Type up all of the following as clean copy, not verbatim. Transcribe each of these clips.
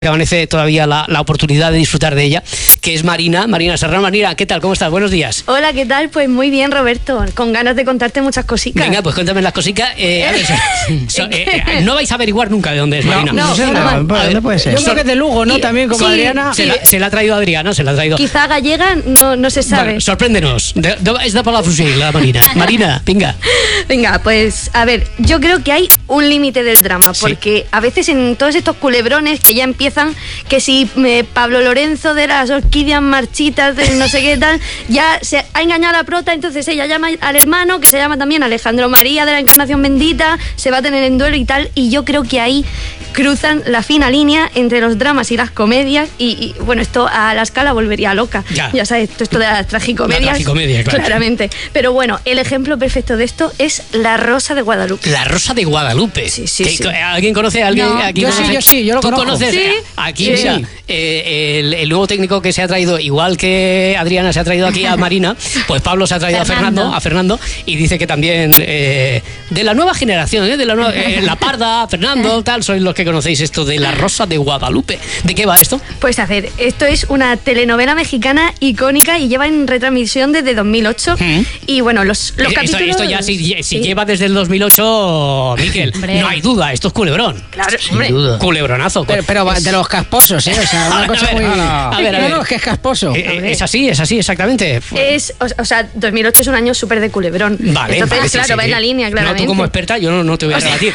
que amanece todavía la oportunidad de disfrutar de ella, que es Marina Serrano. Marina, ¿qué tal? ¿Cómo estás? Buenos días. Hola, ¿qué tal? Pues muy bien, Roberto, con ganas de contarte muchas cositas. Venga, pues cuéntame las cositas. No vais a averiguar nunca de dónde es Marina. No sé dónde puede ser. Yo creo que es de Lugo, ¿no? También como sí, Adriana. Se la ha traído Adriana, se la ha traído. Quizá gallega, no se sabe. Vale, sorpréndenos. Es de Palafrugell, la Marina. Marina, venga. Venga, pues a ver, yo creo que hay un límite del drama, porque a veces en todos estos culebrones que ya empiezan, que si Pablo Lorenzo de las orquídeas marchitas, de no sé qué tal, ya se ha engañado a la prota, entonces ella llama al hermano, que se llama también Alejandro María de la Encarnación Bendita, se va a tener en duelo y tal, y yo creo que ahí cruzan la fina línea entre los dramas y las comedias, y bueno, esto a la escala volvería loca. Ya sabes, esto de las tragicomedias. La tragicomedia, claro. Claramente. Pero bueno, el ejemplo perfecto de esto es La Rosa de Guadalupe. La Rosa de Guadalupe. Sí. ¿Alguien conoce a alguien? No, aquí yo sí, yo lo conozco. ¿Tú conoces? Sí. Aquí, Sí. mira, el nuevo técnico que se ha traído, igual que Adriana se ha traído aquí a Marina, pues Pablo se ha traído a Fernando, y dice que también de la nueva generación, de la nueva, La Parda, Fernando, tal, sois los que conocéis esto de La Rosa de Guadalupe. ¿De qué va esto? Pues a ver, esto es una telenovela mexicana icónica y lleva en retransmisión desde 2008. Y bueno, los capítulos... Esto ya, si lleva desde el 2008, Miquel, no hay duda, esto es culebrón. Claro, Sin duda. Culebronazo. Pero de los casposos, ¿eh? O sea, una cosa muy... A ver. No, es que es casposo. Es así, exactamente. O sea, 2008 es un año súper de culebrón. Vale, entonces, sí, claro, va en la línea, claramente. No, tú como experta, yo no te voy a rebatir.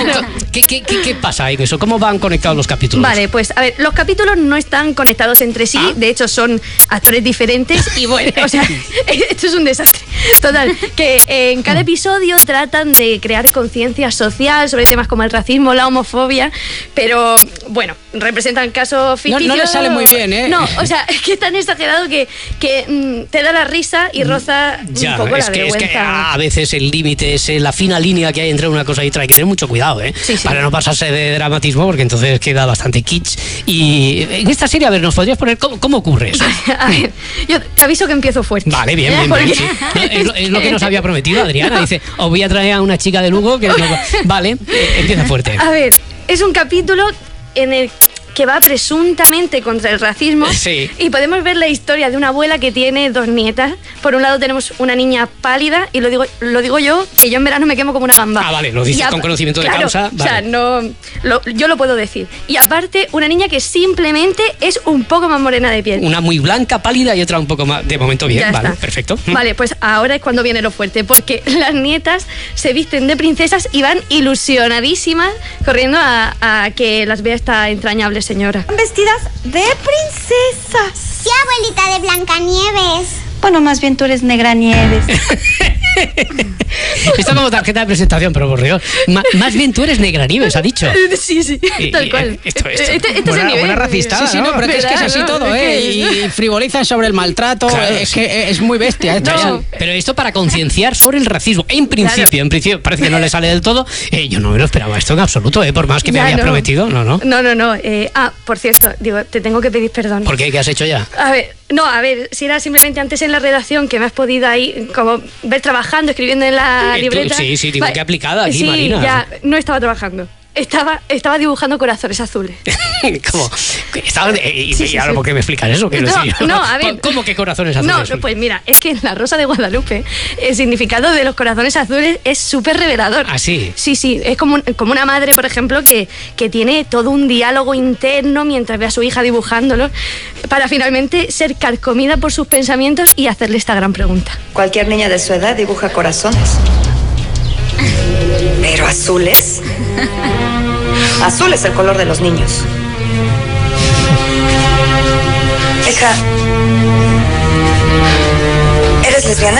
¿Qué pasa en eso? ¿Cómo van conectados los capítulos? Vale, pues a ver, los capítulos no están conectados entre sí, de hecho son actores diferentes y bueno, o sea, esto es un desastre. Total, que en cada episodio tratan de crear conciencia social sobre temas como el racismo, la homofobia, pero bueno, representan casos ficticios. No le sale muy bien, ¿eh? No, o sea, es que es tan exagerado que te da la risa y roza un poco la vergüenza. Es que a veces el límite es la fina línea que hay entre una cosa y otra. Hay que tener mucho cuidado, Sí. Para no pasarse de dramatismo, porque entonces queda bastante kitsch. Y en esta serie, a ver, ¿nos podrías poner cómo ocurre eso? A ver, yo te aviso que empiezo fuerte. Vale, bien. Porque... Sí. Es lo que nos había prometido Adriana. Dice, os voy a traer a una chica de Lugo que... Vale, empieza fuerte. A ver, es un capítulo en el que va presuntamente contra el racismo. Sí. Y podemos ver la historia de una abuela que tiene dos nietas. Por un lado tenemos una niña pálida, y lo digo yo, que yo en verano me quemo como una gamba. Ah, vale, lo dices con conocimiento de causa. Vale. O sea, yo lo puedo decir. Y aparte, una niña que simplemente es un poco más morena de piel. Una muy blanca, pálida, y otra un poco más, de momento bien. Ya Vale, está. perfecto. Vale, pues ahora es cuando viene lo fuerte, porque las nietas se visten de princesas y van ilusionadísimas corriendo a que las vea esta entrañable señora. Vestidas de princesas. Sí, abuelita de Blancanieves. Bueno, más bien tú eres Negranieves. Esto como tarjeta de presentación, pero por Dios. Más bien tú eres Negranieves, ha dicho. Sí, tal cual. Esto. Este es el nivel. Buena racistada, Sí, no, pero es que es así todo, ¿eh? Y frivolizan sobre el maltrato. Claro, es que es muy bestia esto. No. Pero esto para concienciar sobre el racismo. En principio parece que no le sale del todo. Yo no me lo esperaba esto en absoluto, por más que me habías prometido. No. No. Por cierto, te tengo que pedir perdón. ¿Por qué? ¿Qué has hecho ya? A ver, si era simplemente antes en la redacción que me has podido ahí como ver trabajando, escribiendo en la libreta. Sí, digo que aplicada aquí, sí, Marina. Ya, no estaba trabajando. Estaba dibujando corazones azules. ¿Cómo? ¿Y ahora por qué me explicas eso? No, a ver. ¿Cómo que corazones azules? No, pues mira, es que en La Rosa de Guadalupe el significado de los corazones azules es súper revelador. ¿Ah, sí? Sí, es como una madre, por ejemplo, que tiene todo un diálogo interno mientras ve a su hija dibujándolo, para finalmente ser carcomida por sus pensamientos y hacerle esta gran pregunta. Cualquier niña de su edad dibuja corazones. Pero azules. Azul es el color de los niños. Hija, ¿eres lesbiana?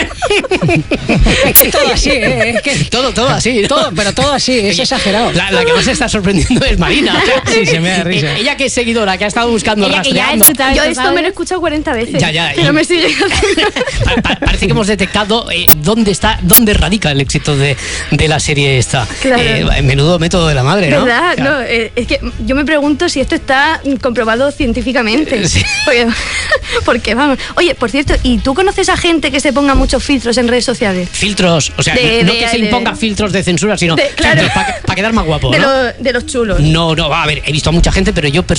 Es que todo así, ¿eh? Es que Todo así. pero todo así, es exagerado. La que más se está sorprendiendo es Marina. Sí, se me da risa. Ella que es seguidora, que ha estado buscando, rastreando. Yo esto me lo he escuchado 40 veces. Ya. Pero me sigue llegando. Parece que hemos detectado dónde radica el éxito de la serie esta. Claro. Menudo método de la madre, ¿no? ¿Verdad? Claro. No, es que yo me pregunto si esto está comprobado científicamente. Sí. Porque vamos. Oye, por cierto, ¿y tú conoces a gente que se ponga muchos filtros en redes sociales? Filtros, o sea, no que se imponga filtros de censura, sino claro, para quedar más guapo, ¿no? De los chulos. No, a ver, he visto a mucha gente, pero yo personalmente